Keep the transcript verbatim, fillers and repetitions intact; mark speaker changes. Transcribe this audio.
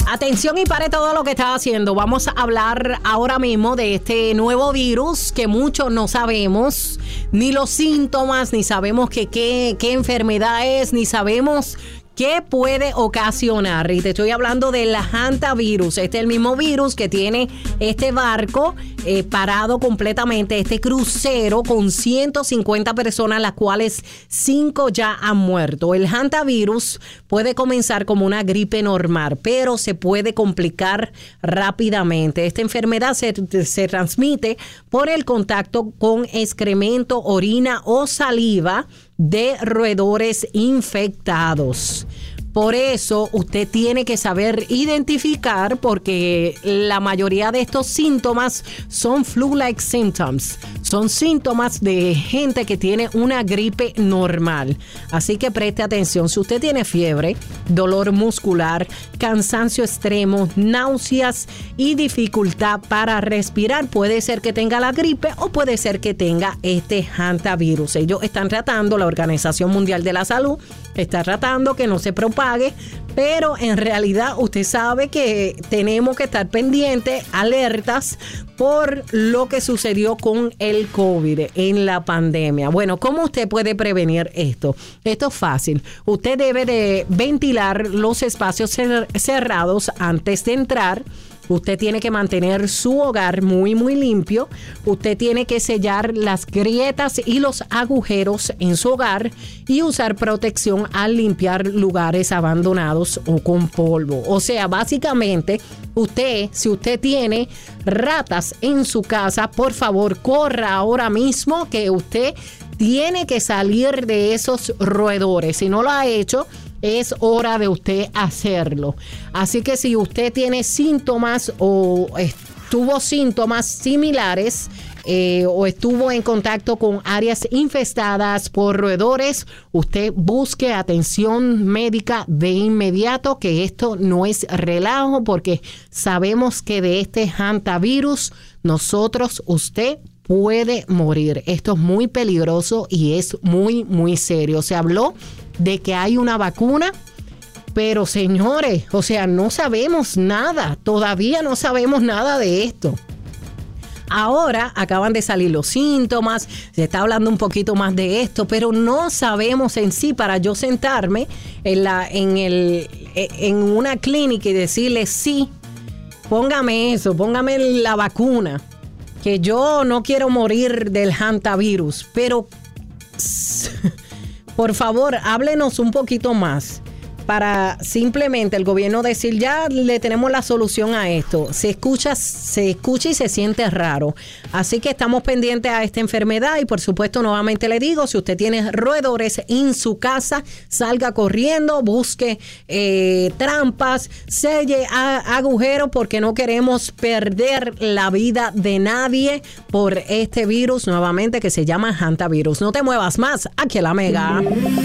Speaker 1: Atención y pare todo lo que está haciendo. Vamos a hablar ahora mismo de este nuevo virus que muchos no sabemos, ni los síntomas, ni sabemos que, qué, qué enfermedad es, ni sabemos qué puede ocasionar. Y te estoy hablando del hantavirus. Este es el mismo virus que tiene este barco eh, parado completamente, este crucero con ciento cincuenta personas, las cuales cinco ya han muerto. El hantavirus puede comenzar como una gripe normal, pero se puede complicar rápidamente. Esta enfermedad se, se transmite por el contacto con excremento, orina o saliva de roedores infectados. Por eso usted tiene que saber identificar, porque la mayoría de estos síntomas son flu-like symptoms. Son síntomas de gente que tiene una gripe normal. Así que preste atención. Si usted tiene fiebre, dolor muscular, cansancio extremo, náuseas y dificultad para respirar, puede ser que tenga la gripe o puede ser que tenga este hantavirus. Ellos están tratando, la Organización Mundial de la Salud está tratando que no se propague, pero en realidad usted sabe que tenemos que estar pendientes, alertas por lo que sucedió con el COVID en la pandemia. Bueno, ¿cómo usted puede prevenir esto? Esto es fácil. Usted debe de ventilar los espacios cerrados antes de entrar. Usted tiene que mantener su hogar muy, muy limpio. Usted tiene que sellar las grietas y los agujeros en su hogar y usar protección al limpiar lugares abandonados o con polvo. O sea, básicamente, usted, si usted tiene ratas en su casa, por favor, corra ahora mismo que usted tiene que salir de esos roedores. Si no lo ha hecho, es hora de usted hacerlo. Así que si usted tiene síntomas o tuvo síntomas similares eh, o estuvo en contacto con áreas infestadas por roedores, usted busque atención médica de inmediato, que esto no es relajo, porque sabemos que de este hantavirus nosotros, usted puede morir. Esto es muy peligroso y es muy, muy serio. Se habló de que hay una vacuna, pero señores, o sea, no sabemos nada. Todavía no sabemos nada de esto. Ahora acaban de salir los síntomas, se está hablando un poquito más de esto, pero no sabemos en sí, para yo sentarme en, la, en, el, en una clínica y decirle, sí, póngame eso, póngame la vacuna, que yo no quiero morir del hantavirus, pero por favor, háblenos un poquito más para simplemente el gobierno decir, ya le tenemos la solución a esto. Se escucha, se escucha y se siente raro. Así que estamos pendientes a esta enfermedad y por supuesto, nuevamente le digo, si usted tiene roedores en su casa, salga corriendo, busque eh, trampas, selle a, agujeros, porque no queremos perder la vida de nadie por este virus nuevamente que se llama hantavirus. No te muevas más, aquí en la Mega.